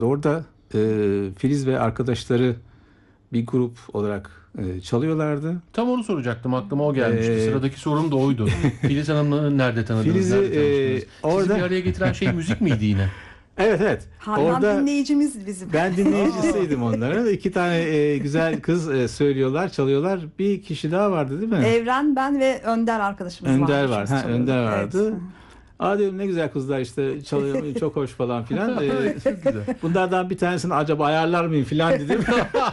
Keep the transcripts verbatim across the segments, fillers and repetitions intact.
Orada e, Filiz ve arkadaşları bir grup olarak e, çalıyorlardı. Tam onu soracaktım. Aklıma o gelmişti. Ee, Sıradaki sorum da oydu. Filiz Hanım'ı nerede tanıdınız? Filiz'i, nerede tanıştınız? e, orada- Sizi bir araya getiren şey müzik miydi yine? Evet evet. Hayran Orada dinleyicimiz bizim. ben dinleyicisiydim onların. İki tane e, güzel kız e, söylüyorlar, çalıyorlar. Bir kişi daha vardı değil mi? Evren, ben ve Önder arkadaşımız vardı. Önder var. Biz Ha, çalıyorduk. Önder vardı. Evet. Aa dedim ne güzel kızlar işte çalıyor, çok hoş falan filan. Ee, Çok güzel. bunlardan bir tanesini acaba ayarlar mıyım filan dedim.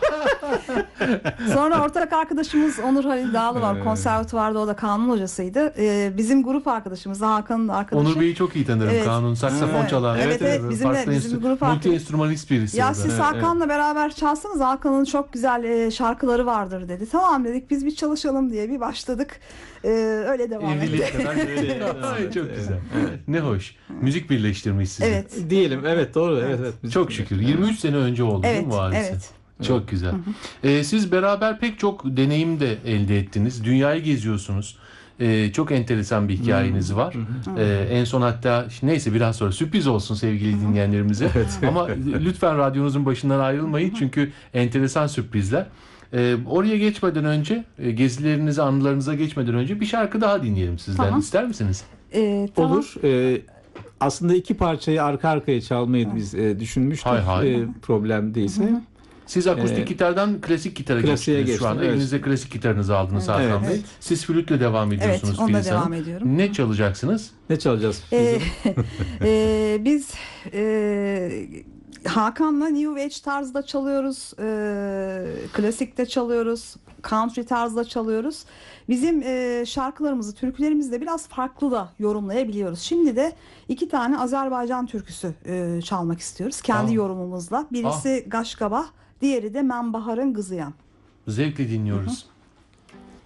Sonra ortak arkadaşımız Onur Halil Dağlı var. Evet. Konservatuvarda, o da kanun hocasıydı. Ee, bizim grup arkadaşımız da Hakan'ın arkadaşı. Onur Bey'i çok iyi tanırım. Evet. Kanun, saksafon Evet. çalan. Evet, evet. Bizim de- farklı bizim enstü- grup multi arkadaş- enstrümanist birisi. Ya o da. siz Evet, Hakan'la beraber çalsanız, Hakan'ın çok güzel e, şarkıları vardır dedi. Tamam dedik, biz bir çalışalım diye bir başladık. Ee, öyle devam Evliliğe etti. kadar böyle. Ay, çok Evet, güzel. evet. Ne hoş. Müzik birleştirmiş sizi. Evet. Diyelim evet doğru evet evet. Çok şükür. yirmi üç sene önce oldu değil Evet, mi bu hadise? evet. Çok güzel. Ee, siz beraber pek çok deneyim de elde ettiniz. Dünyayı geziyorsunuz. Ee, çok enteresan bir hikayeniz var. Ee, en son hatta neyse biraz sonra sürpriz olsun sevgili dinleyenlerimize. Ama lütfen radyonuzun başından ayrılmayın çünkü enteresan sürprizler. Ee, oraya geçmeden önce, e, gezilerinize, anılarınıza geçmeden önce bir şarkı daha dinleyelim sizden. Tamam. İster misiniz? Ee, tamam. Olur. Ee, aslında iki parçayı arka arkaya çalmayı biz e, düşünmüştük. Hay hay. E, problem değilse. Siz akustik Ee, gitardan klasik gitara klasiğe geçtiniz şu geçtim, anda. evet. Elinize klasik gitarınızı aldınız Evet. Hakan Bey. Evet. Siz flütle devam ediyorsunuz Evet, onunla Filiz devam Hanım. ediyorum. Ne çalacaksınız? Ne çalacağız? Ee, e, biz e, Hakan'la New Age tarzda çalıyoruz, e, klasikte çalıyoruz, country tarzda çalıyoruz. Bizim e, şarkılarımızı, türkülerimizi de biraz farklı da yorumlayabiliyoruz. Şimdi de iki tane Azerbaycan türküsü e, çalmak istiyoruz kendi Aa. yorumumuzla. Birisi Gaşgabah, diğeri de Men Bahar'ın Kızıyam. Zevkle dinliyoruz.